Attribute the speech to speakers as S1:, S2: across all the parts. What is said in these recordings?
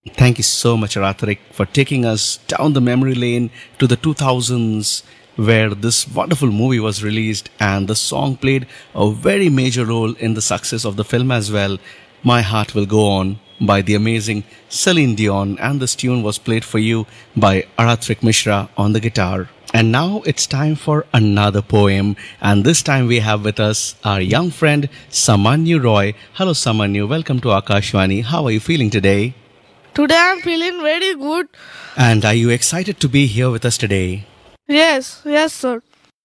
S1: Thank you so much, Arathrik, for taking us down the memory lane to the 2000s where this wonderful movie was released and the song played a very major role in the success of the film as well. My Heart Will Go On by the amazing Celine Dion, and this tune was played for you by Arathrik Mishra on the guitar. And now it's time for another poem, and this time we have with us our young friend Samanyu Roy. Hello Samanyu, welcome to Akashwani. How are you feeling today?
S2: Today I'm feeling very good.
S1: And are you excited to be here with us today?
S2: Yes, sir.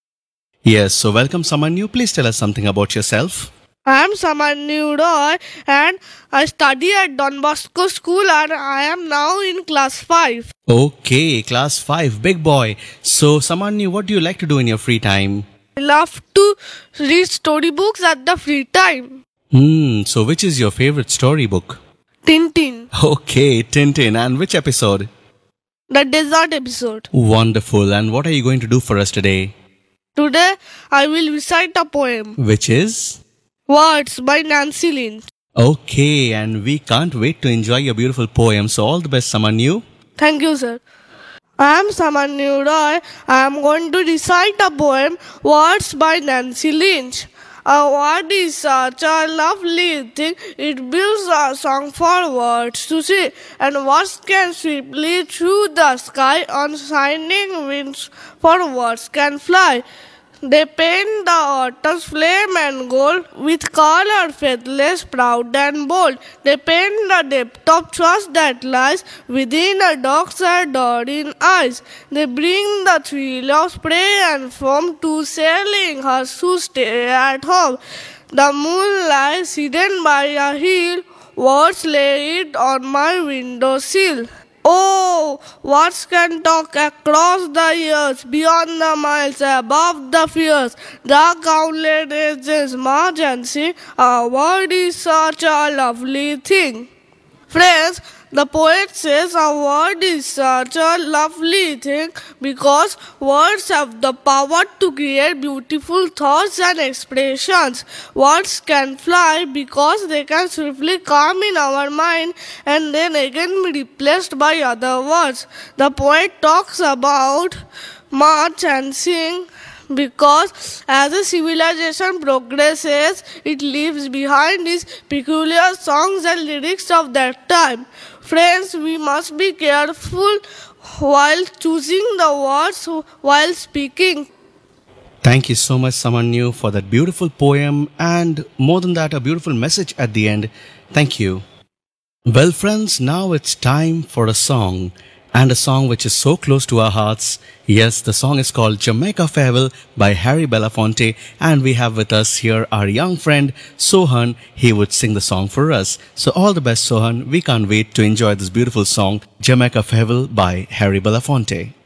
S1: Yes, so welcome Samanyu. Please tell us something about yourself.
S2: I am Samanyu Roy and I study at Don Bosco School and I am now in class 5.
S1: Okay, class 5, big boy. So Samanyu, what do you like to do in your free time?
S2: I love to read storybooks at the free time.
S1: So which is your favorite storybook?
S2: Tintin.
S1: Okay, Tintin. And which episode?
S2: The desert episode.
S1: Wonderful. And what are you going to do for us today?
S2: Today I will recite a poem.
S1: Which is?
S2: Words by Nancy Lynch.
S1: Okay, and we can't wait to enjoy your beautiful poem. So all the best, Samanyu.
S2: Thank you, sir. I am Samanyu Roy. I am going to recite a poem, Words by Nancy Lynch. A word is such a lovely thing, it builds a song for words to sing, and words can swiftly through the sky on shining wings, for words can fly. They paint the autumn's flame and gold with color faithless, proud and bold. They paint the depth of trust that lies within a dog's adoring eyes. They bring the thrill of spray and foam to sailing hearts who stay at home. The moon lies hidden by a hill, words lay it on my window sill. Oh, words can talk across the years, beyond the miles, above the fears. The countless ages march and sing, a word is such a lovely thing. Friends, the poet says a word is such a lovely thing because words have the power to create beautiful thoughts and expressions. Words can fly because they can swiftly come in our mind and then again be replaced by other words. The poet talks about march and sing because as a civilization progresses, it leaves behind its peculiar songs and lyrics of that time. Friends, we must be careful while choosing the words while speaking.
S1: Thank you so much, Samanyu, for that beautiful poem and more than that, a beautiful message at the end. Thank you. Well, friends, now it's time for a song. And a song which is so close to our hearts. Yes, the song is called Jamaica Farewell by Harry Belafonte, and we have with us here our young friend Sohan. He would sing the song for us. So all the best, Sohan. We can't wait to enjoy this beautiful song, Jamaica Farewell by Harry Belafonte.